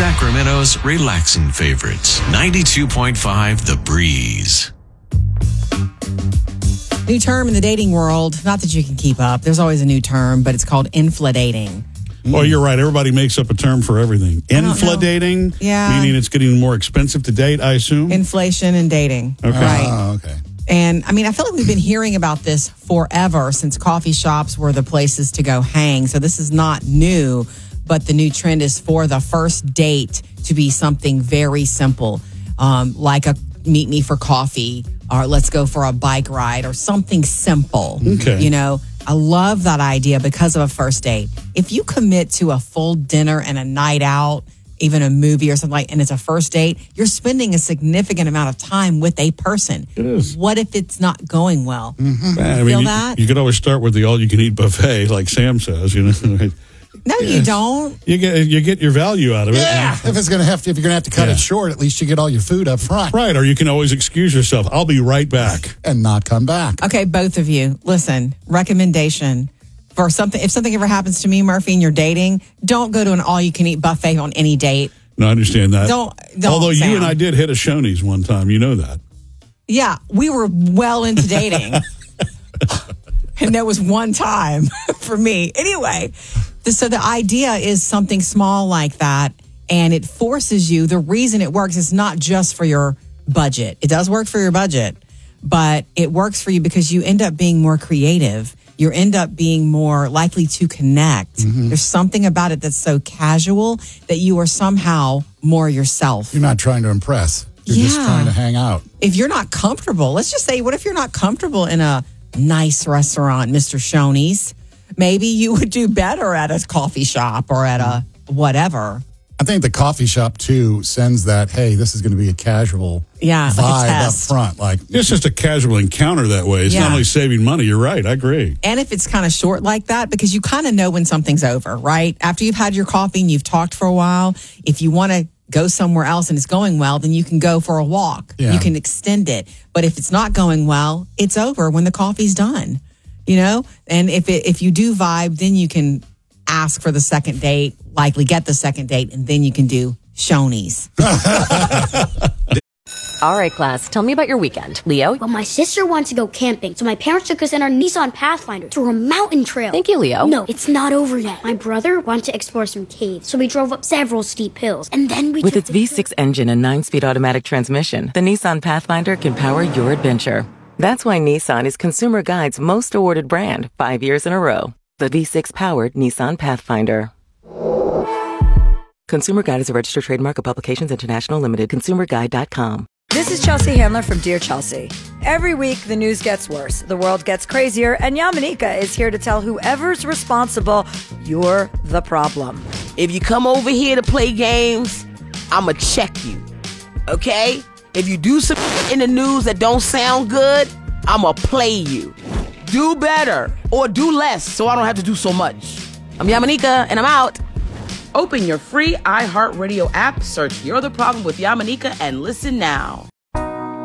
Sacramento's relaxing favorites. 92.5 The Breeze. New term in the dating world. Not that you can keep up. There's always a new term, but it's called infladating. Well, you're right. Everybody makes up a term for everything. Infladating? Yeah. Meaning it's getting more expensive to date, I assume? Inflation and dating. Okay. Right. Oh, okay. And I mean, I feel like we've been hearing about this forever since coffee shops were the places to go hang. So this is not new, but the new trend is for the first date to be something very simple, like a meet me for coffee or let's go for a bike ride or something simple. Okay. You know, I love that idea because of a first date. If you commit to a full dinner and a night out, even a movie or something and it's a first date, you're spending a significant amount of time with a person. It is. What if it's not going well? Mm-hmm. I Feel mean, that? You could always start with the all-you-can-eat buffet, like Sam says. You know, No, you don't. you get your value out of it. Yeah. If you're gonna have to cut it short, at least you get all your food up front. Right, or you can always excuse yourself. I'll be right back. And not come back. Okay, both of you, listen, recommendation for something. If something ever happens to me, Murphy, and you're dating, don't go to an all-you-can-eat buffet on any date. No, I understand that. Don't, Although Sam. you and I did hit a Shoney's one time. You know that. Yeah, we were well into dating. And there was one time for me. Anyway, so the idea is something small like that, and it forces you. The reason it works is not just for your budget. It does work for your budget, but it works for you because you end up being more creative. You end up being more likely to connect. Mm-hmm. There's something about it that's so casual that you are somehow more yourself. You're not trying to impress. You're just Yeah. trying to hang out. If you're not comfortable, let's just say, what if you're not comfortable in a nice restaurant, Mr. Shoney's? Maybe you would do better at a coffee shop or at a whatever. I think the coffee shop, too, sends that, hey, this is going to be a casual Yeah, like a vibe up test. front. Like, It's just a casual encounter that way. It's Yeah. not only saving money. You're right. I agree. And if it's kind of short like that, because you kind of know when something's over, right? After you've had your coffee and you've talked for a while, if you want to go somewhere else and it's going well, then you can go for a walk. Yeah. You can extend it. But if it's not going well, it's over when the coffee's done, you know? And if you do vibe, then you can ask for the second date, likely get the second date, and then you can do Shoney's. All right, class, tell me about your weekend. Leo? Well, my sister wants to go camping, so my parents took us in our Nissan Pathfinder through a mountain trail. Thank you, Leo. No, it's not over yet. My brother wanted to explore some caves, so we drove up several steep hills, and then we With took its V6 engine and 9-speed automatic transmission, the Nissan Pathfinder can power your adventure. That's why Nissan is Consumer Guide's most awarded brand 5 years in a row. The V6-powered Nissan Pathfinder. Consumer Guide is a registered trademark of Publications International Limited. ConsumerGuide.com. This is Chelsea Handler from Dear Chelsea. Every week, the news gets worse, the world gets crazier, and Yamanika is here to tell whoever's responsible, you're the problem. If you come over here to play games, I'ma check you, okay? If you do some in the news that don't sound good, I'ma play you. Do better or do less so I don't have to do so much. I'm Yamanika, and I'm out. Open your free iHeartRadio app, search You're the Problem with Yamanika, and listen now.